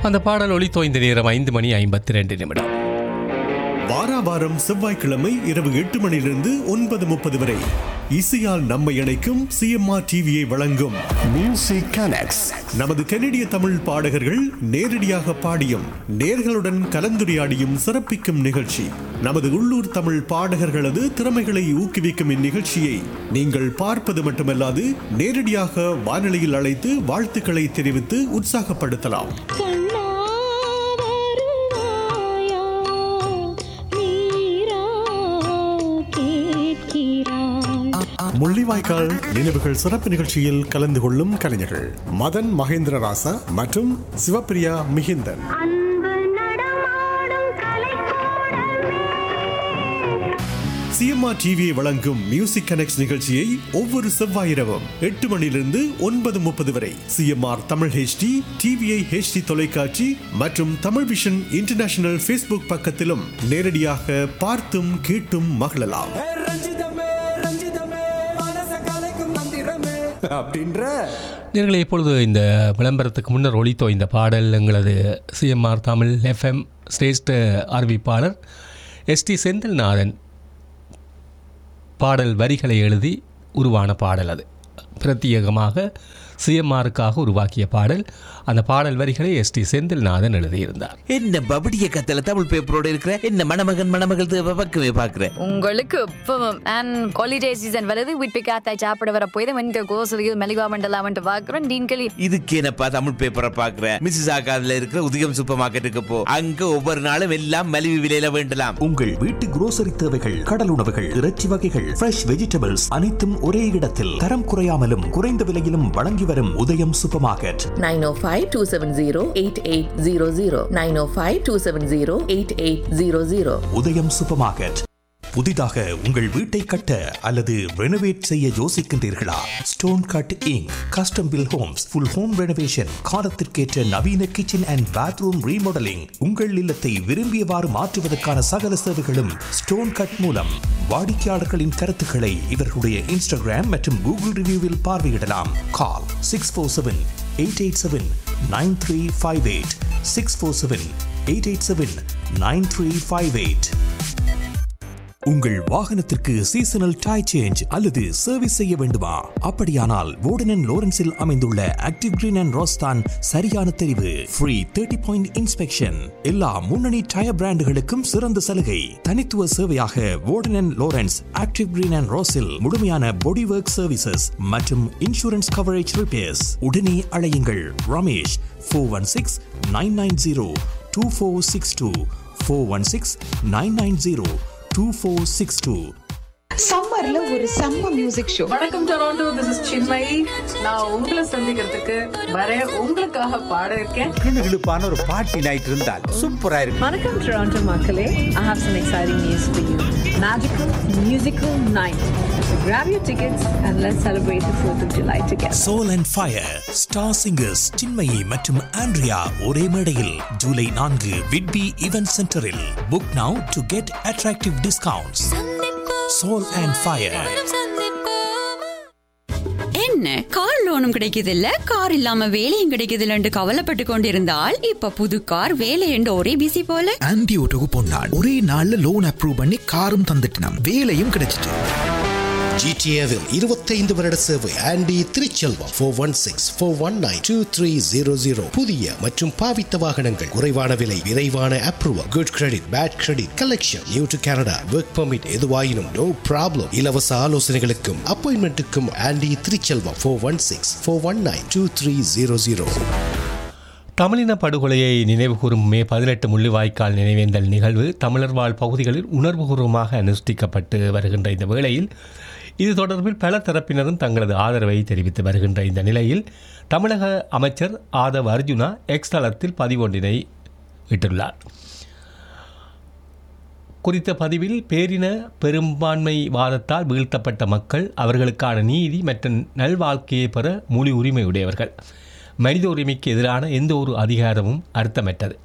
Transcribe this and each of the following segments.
அந்த பாடல் ஒலித்தோய்ந்த நேரம் 5:52. வாராவாரம் செவ்வாய்க்கிழமை இரவு 8 மணியிலிருந்து 9:30 வரை இசையால் நம்மை இணைக்கும் சிஎம்ஆர் டிவியை வழங்கும் மியூசிக் கனெக்ட்ஸ். நமது கனடிய தமிழ் பாடகர்கள் நேரடியாக பாடியும் நேர்களுடன் கலந்துரையாடியும் சிறப்பிக்கும் நிகழ்ச்சி. நமது உள்ளூர் தமிழ் பாடகர்களது திறமைகளை ஊக்குவிக்கும் இந்நிகழ்ச்சியை நீங்கள் பார்ப்பது மட்டுமல்லாது நேரடியாக வானொலியில் அழைத்து வாழ்த்துக்களை தெரிவித்து உற்சாகப்படுத்தலாம். முள்ளிவாய்க்கால் நினைவுகள் சிறப்பு நிகழ்ச்சியில் கலந்து கொள்ளும் கலைஞர்கள் மதன் மகேந்திர ராசா மற்றும் சிவப்பிரியா மிகிந்தன். சிஎம்ஆர் டிவியை வழங்கும் மியூசிக் கனெக்ட்ஸ் நிகழ்ச்சியை ஒவ்வொரு செவ்வாய் இரவும் 8 மணியிலிருந்து 9:30 வரை CMR Tamil HD, TVI HD தொலைக்காட்சி மற்றும் தமிழ் விஷன் இன்டர்நேஷனல் ஃபேஸ்புக் பக்கத்திலும் நேரடியாக பார்த்தும் கேட்டும் மகிழலாம். நேர்களை இப்பொழுது இந்த விளம்பரத்துக்கு முன்னர் ஒலித்தோ இந்த பாடல் எங்களது சிஎம்ஆர் தமிழ் FM சிரேஷ்ட அறிவிப்பாளர் ST செந்தில்நாதன் பாடல் வரிகளை எழுதி உருவான பாடல். அது பிரத்யேகமாக சிஎம்ஆருக்காக உருவாக்கிய பாடல். அந்த பாடல் வரிகளை ST செந்தில்நாதன் எழுதியிருந்தார். என்ன பபடிய கத்தல தமிழ் பேப்பரோட இருக்கிற என்ன மணமகள் பக்கமே பாக்குற உங்களுக்கு அண்ட் ஹாலிடே சீசன் வருது. வீட்டு காத்தாய் சாப்பிட வர போய் இந்த கோசரியில் மெலிவா மண்டலாமன்ட்டு பாக்குறேன். டீன்களி இதுக்கு என்னப்பா தமிழ் பேப்பரை பாக்குற? மிஸ்ஸஸ் ஆகாதுல இருக்கிற உதயம் சூப்பர் மார்க்கெட்டுக்கு போ. அங்க ஒவ்வொரு நாளும் எல்லாம் மலிவு விலையில வேண்டலாம். உங்கள் வீட்டு குரோசரி தேவைகள், கடல் உணவுகள், இறைச்சி வகைகள், ஃப்ரெஷ் வெஜிடபிள்ஸ் அனைத்தும் ஒரே இடத்தில் தரம் குறையாமலும் குறைந்த விலையிலும் வழங்கி வரும் உதயம் சூப்பர் மார்க்கெட். 905-270-8800 905-270-8800 உதயம் சூப்பர் மார்க்கெட். புதிதாக உங்கள் வீட்டை கட்ட அல்லது ரெனோவேட் செய்ய யோசிக்கின்றீர்களா? Stone cut ink custom bill Holmes full home renovation, காலத்திற்கேற்ற நவீன கிச்சன் அண்ட் பாத்ரூம் ரீமாடலிங், உங்கள் இல்லத்தை விரும்பியவாறு மாற்றுவதற்கான சகல சேவைகளும் ஸ்டோன் கட் மூலம். வாடிக்கையாளர்களின் கருத்துக்களை இவர்களுடைய இன்ஸ்டாகிராம் மற்றும் கூகுள் ரிவ்யூவில் பார்வையிடலாம். கால் 647-887-9358 647-887-9358. உங்கள் வாகனத்திற்கு சீசனல் டயர் சேஞ்ச் அல்லது சர்வீஸ் செய்ய வேண்டுமா? அப்படியானால் வோர்டன் அண்ட் லோரன்ஸில் அமைந்துள்ள ஆக்டிவ் கிரீன் அண்ட் ரோஸ்தான் சரியான தெரிவு. ஃப்ரீ 30 பாயிண்ட் இன்ஸ்பெக்ஷன், எல்லா முன்னணி டயர் பிராண்டுகளுக்கும் சிறந்த சலுகை. தனித்துவ சேவையாக வோர்டன் and Lawrence active green and ரோஸில் முழுமையான பாடி ஒர்க் சர்வீசஸ் மற்றும் இன்சூரன்ஸ் கவரேஜ் ரிப்பேர்ஸ். உடனே அழையுங்கள் ரமேஷ் 416-990-2462 416-990-2462. சம்மர்ல ஒரு செம்ம மியூசிக் ஷோ. வணக்கம் டொராண்டோ, திஸ் இஸ் சின்மயி. நான் உங்களை சந்திக்கிறதுக்கு உங்களுக்காக பாட இருக்கேன். இழுப்பான ஒரு பார்ட்டி நைட் இருந்தால் சூப்பரா இருக்கும். வணக்கம் டொராண்டோ மக்களே, I have some exciting news for you. Magical musical night. So grab your tickets and let's celebrate the 4th of July together. Soul and Fire star singers Chinmayi மற்றும் ஆண்ட்ரியா ஒரே மேடையில் July 4 Whitby event சென்டரில். Book now to get attractive discounts. Soul and Fire. என்ன car லோனும் கிடைக்குதில்ல, car இல்லாம வேலையும் கிடைக்குதில்ல கவலைப்பட்டு கொண்டிருந்தால் இப்ப புது கார் வேலை என்று ஒரே பிசி போல. ஆன்டி ஓட்டோக்கு போனான், ஒரே நாள்ல லோன் அப்ரூவ் பண்ணி காரும் தந்துட்டான், வேலையும் கிடைச்சிட்டு. ஜிடிஏவில் 25 வருட சேவை. ஆண்டி திருச்செல்வம் 416-419-2300. புதிய மற்றும் பாவித்த வாகனங்கள், குறைவான விலை, விரைவான approval, good credit, bad credit, collection, new to Canada, work permit, எதுவாயினும் நோ ப்ராப்ளம். இலவச ஆலோசனைகளுக்கும் அப்பாயின்மெண்ட்டுக்கும் ஆண்டி திருச்செல்வம் 416-419-2300. தமிழின படுகொலையை நினைவுகூரும் மே 18 முள்ளிவாய்க்கால் நினைவேந்தல் நிகழ்வு தமிழர் வாழ் பகுதிகளில் உணர்வுபூர்வமாக அனுஷ்டிக்கப்பட்டு வருகின்ற இந்த வேளையில் இது தொடர்பில் பல தரப்பினரும் தங்களது ஆதரவை தெரிவித்து வருகின்ற இந்த நிலையில் தமிழக அமைச்சர் ஆதவ் அர்ஜுனா எக்ஸ் தளத்தில் பதிவொன்றினை விட்டுள்ளார். குறித்த பதிவில் பேரின பெரும்பான்மை வாதத்தால் வீழ்த்தப்பட்ட மக்கள் அவர்களுக்கான நீதி மற்றும் நல்வாழ்க்கையை பெற முழு உரிமையுடையவர்கள். மனித உரிமைக்கு எதிரான எந்த ஒரு அதிகாரமும் அர்த்தமற்றது.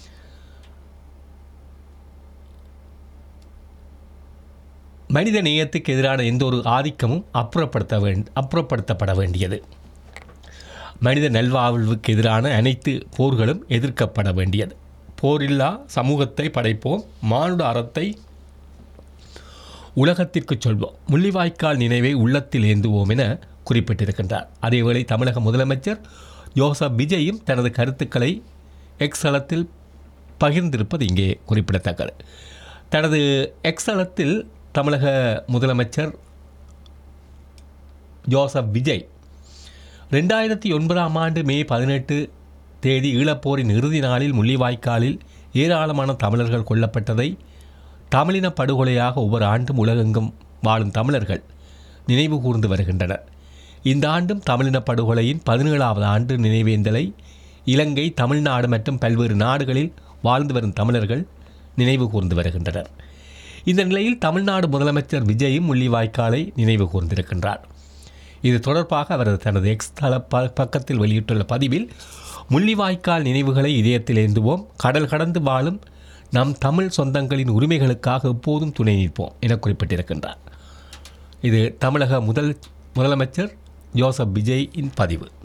மனித நேயத்துக்கு எதிரான எந்த ஒரு ஆதிக்கமும் அப்புறப்படுத்தப்பட வேண்டியது. மனித நல்வாழ்வுக்கு எதிரான அனைத்து போர்களும் எதிர்க்கப்பட வேண்டியது. போரில்லா சமூகத்தை படைப்போம், மானுட அறத்தை உலகத்திற்கு சொல்வோம், முள்ளிவாய்க்கால் நினைவை உள்ளத்தில் ஏந்துவோம் என குறிப்பிட்டிருக்கின்றார். அதேவேளை தமிழக முதலமைச்சர் ஜோசப் விஜயும் தனது கருத்துக்களை எக்ஸ் தளத்தில் பகிர்ந்திருப்பது இங்கே குறிப்பிடத்தக்கது. தனது எக்ஸ் தளத்தில் தமிழக முதலமைச்சர் ஜோசப் விஜய் 2009 ஆண்டு மே 18 தேதி ஈழப்போரின் இறுதி நாளில் முள்ளிவாய்க்காலில் ஏராளமான தமிழர்கள் கொல்லப்பட்டதை தமிழின படுகொலையாக ஒவ்வொரு ஆண்டும் உலகெங்கும் வாழும் தமிழர்கள் நினைவு கூர்ந்து வருகின்றனர். இந்த ஆண்டும் தமிழின படுகொலையின் 17வது ஆண்டு நினைவேந்தலை இலங்கை, தமிழ்நாடு மற்றும் பல்வேறு நாடுகளில் வாழ்ந்து வரும் தமிழர்கள் நினைவு கூர்ந்து வருகின்றனர். இந்த நிலையில் தமிழ்நாடு முதலமைச்சர் விஜயும் முள்ளிவாய்க்காலை நினைவு கூர்ந்திருக்கின்றார். இது தொடர்பாக அவர் தனது எக்ஸ் தள பக்கத்தில் வெளியிட்டுள்ள பதிவில், முள்ளிவாய்க்கால் நினைவுகளை இதயத்தில் ஏந்துவோம், கடல் கடந்து வாழும் நம் தமிழ் சொந்தங்களின் உரிமைகளுக்காக எப்போதும் துணை நிற்போம் என குறிப்பிட்டிருக்கின்றார். இது தமிழக முதலமைச்சர் ஜோசப் விஜயின் பதிவு.